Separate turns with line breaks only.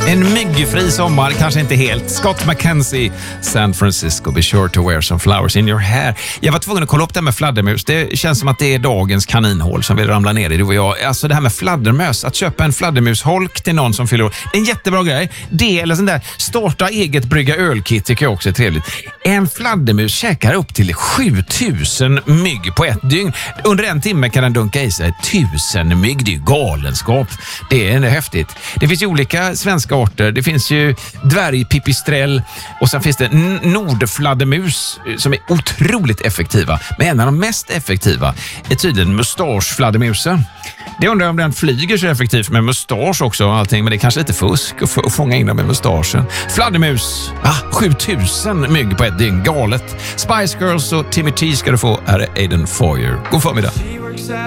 En myggfri sommar, kanske inte helt. Scott McKenzie, San Francisco. Be sure to wear some flowers in your hair. Jag var tvungen att kolla upp det här med fladdermus. Det känns som att det är dagens kaninhål som vill ramla ner i, du och jag. Alltså det här med fladdermös. Att köpa en fladdermusholk till någon som fyller år. Det är en jättebra grej. Det eller sån där starta eget brygga ölkit tycker jag också är trevligt. En fladdermus käkar upp till 7000 mygg på ett dygn. Under en timme kan den dunka i sig 1000 mygg. Det är ju galenskap. Det är häftigt. Det finns ju olika svenska arter. Det finns ju dvärgpipistrell och sen finns det nordfladdermus som är otroligt effektiva. Men en av de mest effektiva är tydligen mustaschfladdermusen. Det undrar jag om den flyger så effektivt med mustasch också och allting, men det är kanske lite fusk att fånga in dem med mustaschen. Fladdermus, 7000 mygg på ett dygn, galet. Spice Girls och Timmy T ska du få. Här är Aiden Foyer. God förmiddag.